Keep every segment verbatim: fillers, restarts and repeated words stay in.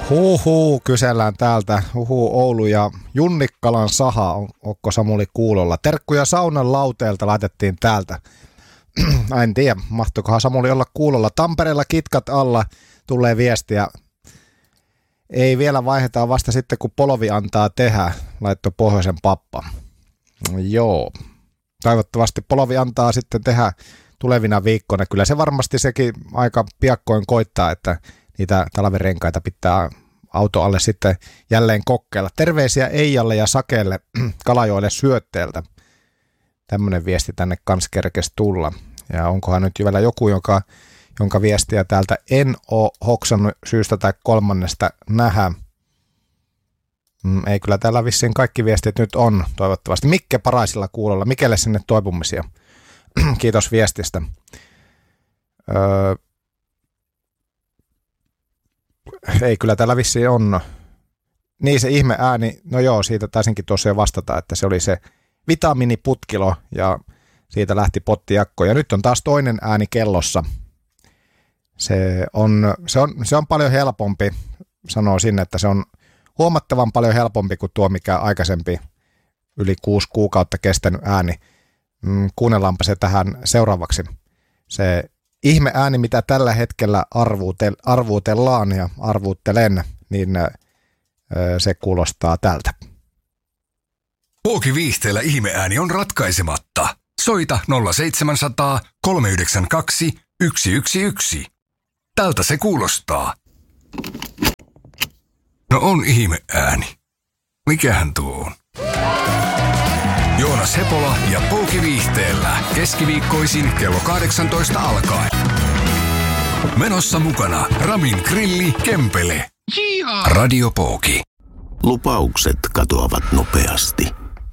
Huhuu, kysellään täältä. Huhuu, Oulu ja Junnikkalan saha. On, onko Samuli kuulolla? Terkkuja saunan lauteelta laitettiin täältä. En tiedä, mahtoikohan Samuli olla kuulolla. Tampereella kitkat alla tulee viestiä. Ei vielä vaihdetaan vasta sitten, kun polvi antaa tehdä, laittoi Pohjoisen pappa. Joo, toivottavasti polvi antaa sitten tehdä tulevina viikkoina. Kyllä se varmasti sekin aika piakkoin koittaa, että niitä talvirenkaita pitää auto alle sitten jälleen kokeilla. Terveisiä Eijalle ja Sakelle Kalajoelle syötteeltä. Tämmöinen viesti tänne kans kerkesi tulla. Ja onkohan nyt vielä joku, joka, jonka viestiä täältä en ole hoksannut syystä tai kolmannesta nähdä. Mm, ei kyllä täällä vissiin kaikki viestit nyt on toivottavasti. Mikke Paraisilla kuulolla. Mikelle sinne toipumisia. Kiitos viestistä. Öö, ei kyllä täällä vissiin on. Niin se ihme ääni, no joo, siitä taisinkin tuossa jo vastata, että se oli se vitamiiniputkilo ja siitä lähti pottijakko. Ja nyt on taas toinen ääni kellossa. Se on, se on, se on paljon helpompi, sanoo sinne, että se on huomattavan paljon helpompi kuin tuo mikä aikaisempi yli kuusi kuukautta kestänyt ääni. Mm, kuunnellaanpa se tähän seuraavaksi. Se ihme ääni, mitä tällä hetkellä arvuutel, arvuutellaan ja arvuuttelen, niin ö, se kuulostaa tältä. Pookiviihteellä ihmeääni on ratkaisematta. Soita nolla seitsemänsataa kolme yhdeksän kaksi yksi yksi yksi. Tältä se kuulostaa. No on ihmeääni. Mikähän tuo on? Joonas Hepola ja Pookiviihteellä keskiviikkoisin kello kahdeksantoista alkaen. Menossa mukana Ramin Grilli Kempele. Jia! Radio Pooki. Lupaukset katoavat nopeasti.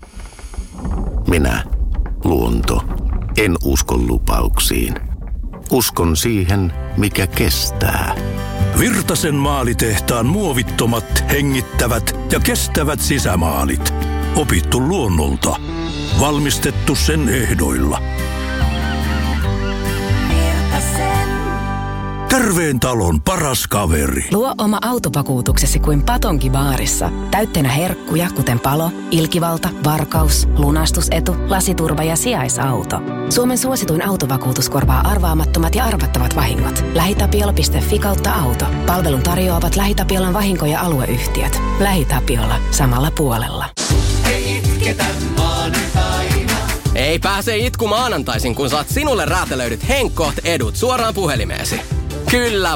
Minä, luonto, en usko lupauksiin. Uskon siihen, mikä kestää. Virtasen maalitehtaan muovittomat, hengittävät ja kestävät sisämaalit. Opittu luonnolta. Valmistettu sen ehdoilla. Virtasen. Terveen talon paras kaveri. Luo oma autovakuutuksesi kuin Patonki-baarissa. Täytteenä herkkuja, kuten palo, ilkivalta, varkaus, lunastusetu, lasiturva ja sijaisauto. Suomen suosituin autovakuutus korvaa arvaamattomat ja arvattavat vahingot. LähiTapiola piste fi kautta auto. Palvelun tarjoavat LähiTapiolan vahinko- ja alueyhtiöt. LähiTapiola. Samalla puolella. Ei itketä maanantaina. Ei pääse itku maanantaisin, kun saat sinulle räätälöidyt Henkkoht edut suoraan puhelimeesi. Kyllä